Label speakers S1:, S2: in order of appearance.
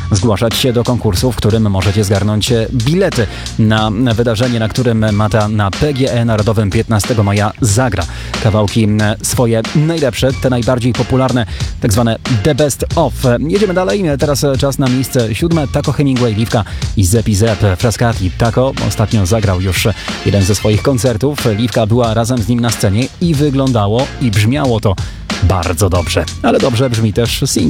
S1: zgłaszać się do konkursu, w którym możecie zgarnąć bilety na wydarzenie, na którym Mata na PGE Narodowym 15 maja zagra kawałki swoje najlepsze, te najbardziej popularne, tak zwane The Best Of. Jedziemy dalej, teraz czas na miejsce 7. Taco Hemingway, Liwka i Zepi Zep. Frascati. Taco ostatnio zagrał już jeden ze swoich koncertów. Liwka była razem z nim na scenie i wyglądało i brzmiało to bardzo dobrze. Ale dobrze brzmi też singiel.